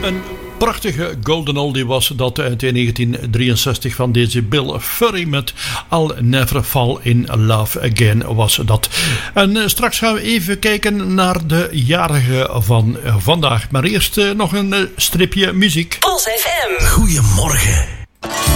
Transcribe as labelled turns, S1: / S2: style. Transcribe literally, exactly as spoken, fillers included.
S1: Een prachtige golden oldie was dat uit negentien drieënzestig van deze Bill Furry met I'll Never Fall in Love Again was dat. En straks gaan we even kijken naar de jarige van vandaag. Maar eerst nog een stripje muziek.
S2: Pulse F M.
S3: Goedemorgen.